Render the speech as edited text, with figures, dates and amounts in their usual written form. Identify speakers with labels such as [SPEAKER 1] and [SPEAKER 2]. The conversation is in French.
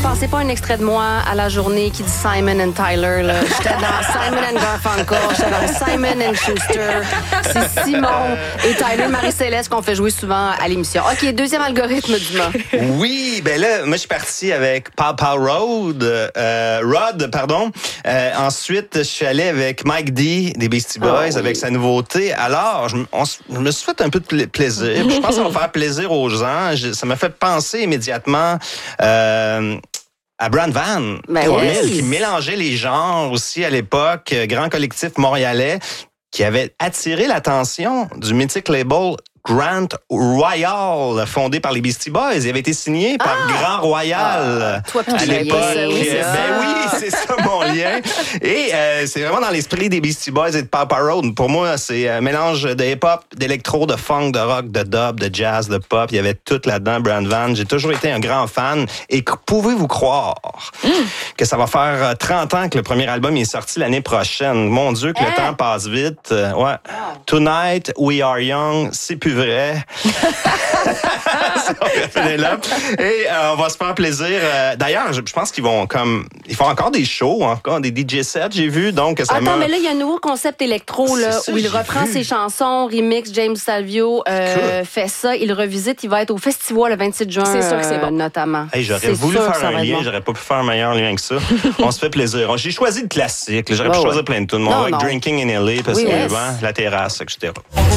[SPEAKER 1] pensez pas à un extrait de moi à la journée qui dit Simon and Tyler. Là. J'étais dans Simon and Garfunkel, j'étais dans Simon and Schuster. C'est Simon et Tyler Marie-Céleste qu'on fait jouer souvent à l'émission. OK, deuxième algorithme du mois.
[SPEAKER 2] Oui, ben là, moi, je suis parti avec Papa Rod. Ensuite, je suis allé avec Mike D des Beastie Boys avec sa nouveauté. Alors, je me suis fait un peu de plaisir. Je pense que ça va faire plaisir aux gens. Ça m'a fait penser immédiatement à Brand Van 3000, qui mélangeait les genres aussi à l'époque. Grand collectif montréalais qui avait attiré l'attention du mythique label Grand Royal, fondé par les Beastie Boys. Il avait été signé par Grand Royal à l'époque. Oui, c'est ça mon lien. Et c'est vraiment dans l'esprit des Beastie Boys et de Papa Road. Pour moi, c'est un mélange de hip-hop, d'électro, de funk, de rock, de dub, de jazz, de pop. Il y avait tout là-dedans, Brand Van. J'ai toujours été un grand fan. Et pouvez-vous croire que ça va faire 30 ans que le premier album est sorti l'année prochaine? Mon Dieu, que le temps passe vite. Tonight, We Are Young, c'est plus vrai. Et on va se faire plaisir. D'ailleurs, je pense qu'ils vont ils font encore des shows, encore des DJ sets, j'ai vu. Donc ça
[SPEAKER 1] mais là, il y a un nouveau concept électro là, où il reprend ses chansons, remix, James Salvio fait ça, il revisite, il va être au festival le 27 juin.
[SPEAKER 3] C'est sûr que c'est bon.
[SPEAKER 1] Notamment.
[SPEAKER 2] Hey, j'aurais voulu faire un lien, j'aurais pas pu faire un meilleur lien que ça. On se fait plaisir. J'ai choisi le classique, j'aurais pu choisir plein de tunes. Mon Drinking in LA, parce que la terrasse, etc.